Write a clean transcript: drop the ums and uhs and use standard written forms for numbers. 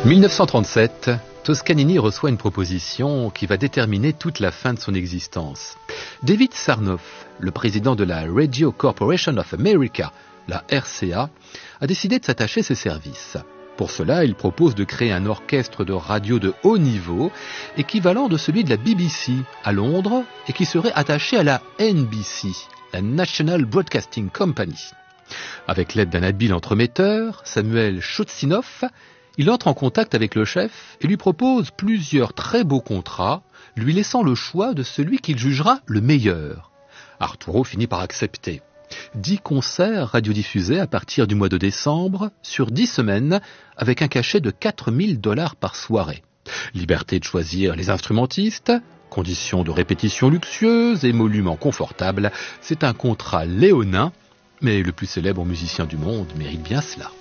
1937, Toscanini reçoit une proposition qui va déterminer toute la fin de son existence. David Sarnoff, le président de la Radio Corporation of America, la RCA, a décidé de s'attacher ses services. Pour cela, il propose de créer un orchestre de radio de haut niveau, équivalent de celui de la BBC à Londres, et qui serait attaché à la NBC, la National Broadcasting Company. Avec l'aide d'un habile entremetteur, Samuel Choutsinov, il entre en contact avec le chef et lui propose plusieurs très beaux contrats, lui laissant le choix de celui qu'il jugera le meilleur. Arturo finit par accepter. 10 concerts radiodiffusés à partir du mois de décembre, sur 10 semaines, avec un cachet de $4 000 par soirée. Liberté de choisir les instrumentistes, conditions de répétition luxueuses, émoluments confortables, c'est un contrat léonin, mais le plus célèbre musicien du monde mérite bien cela.